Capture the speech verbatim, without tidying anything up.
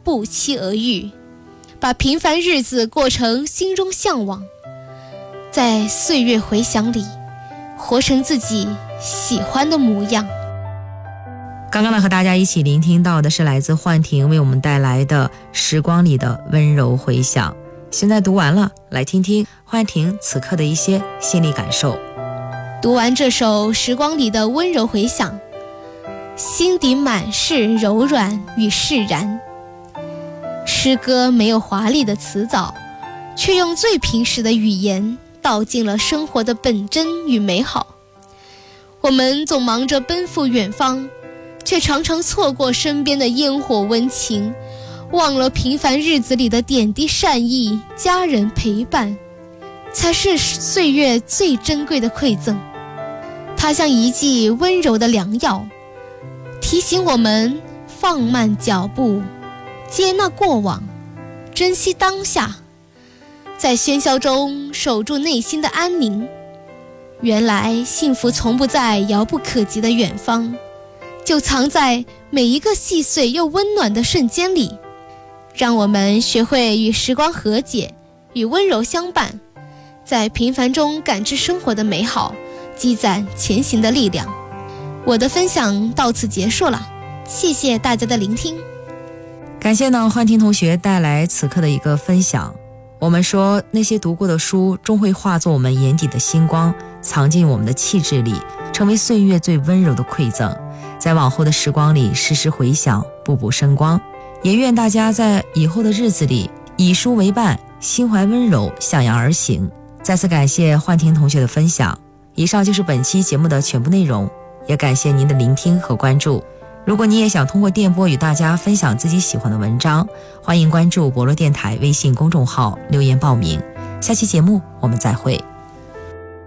不期而遇，把平凡日子过成心中向往，在岁月回响里活成自己喜欢的模样。 刚刚呢，和大家一起聆听到的是来自幻婷为我们带来的时光里的温柔回响。现在读完了，来听听幻婷此刻的一些心理感受。 读完这首时光里的温柔回响，心底满是柔软与释然。诗歌没有华丽的词藻，却用最平实的语言道尽了生活的本真与美好。我们总忙着奔赴远方，却常常错过身边的烟火温情，忘了平凡日子里的点滴善意，家人陪伴才是岁月最珍贵的馈赠。它像一剂温柔的良药，提醒我们放慢脚步，接纳过往，珍惜当下，在喧嚣中守住内心的安宁。原来幸福从不在遥不可及的远方，就藏在每一个细碎又温暖的瞬间里。让我们学会与时光和解，与温柔相伴，在平凡中感知生活的美好，积攒前行的力量。我的分享到此结束了，谢谢大家的聆听。 感谢呢幻婷同学带来此刻的一个分享。我们说那些读过的书终会化作我们眼底的星光，藏进我们的气质里，成为岁月最温柔的馈赠，在往后的时光里时时回响，步步生光。也愿大家在以后的日子里以书为伴，心怀温柔，向阳而行。再次感谢幻婷同学的分享。以上就是本期节目的全部内容，也感谢您的聆听和关注。如果你也想通过电波与大家分享自己喜欢的文章，欢迎关注博乐电台微信公众号留言报名。下期节目我们再会。